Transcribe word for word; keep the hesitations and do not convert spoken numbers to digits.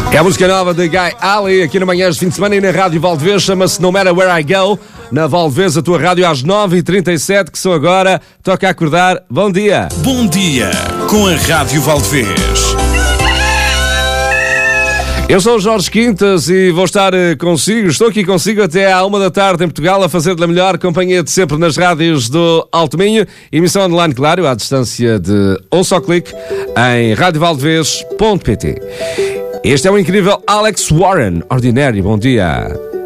É a música nova de Guy Ali, aqui na manhã de fim de semana e na Rádio Valdevez, chama-se No Matter Where I Go, na Valdevez, a tua rádio às nove e trinta e sete, que são agora, toca a acordar. Bom dia! Bom dia, com a Rádio Valdevez. Eu sou o Jorge Quintas e vou estar consigo, estou aqui consigo até à uma da tarde em Portugal, a fazer-lhe a melhor companhia de sempre nas rádios do Alto Minho, emissão online, claro, à distância de um só clique, em rádio valdevez ponto pt. Este é o incrível Alex Warren. Ordinary, bom dia.